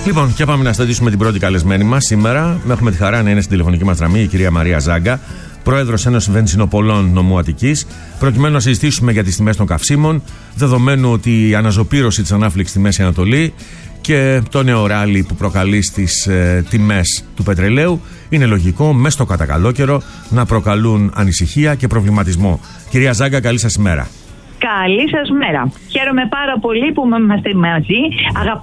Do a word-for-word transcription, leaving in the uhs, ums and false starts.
Λοιπόν, και πάμε να στατήσουμε την πρώτη καλεσμένη μας σήμερα. Έχουμε τη χαρά να είναι στην τηλεφωνική μας γραμμή η κυρία Μαρία Ζάγκα, πρόεδρος Ένωσης Βενζινοπολών Νομού Αττικής, προκειμένου να συζητήσουμε για τις τιμές των καυσίμων, δεδομένου ότι η αναζωπήρωση της ανάφλεξης στη Μέση Ανατολή και το νέο ράλι που προκαλεί στις ε, τιμές του πετρελαίου είναι λογικό μέσα στο κατακαλό να προκαλούν ανησυχία και προβληματισμό. Κυρία Ζάγκα, καλή σας ημέρα. Καλή σας μέρα. Χαίρομαι πάρα πολύ που είμαστε μαζί. Αγαπάω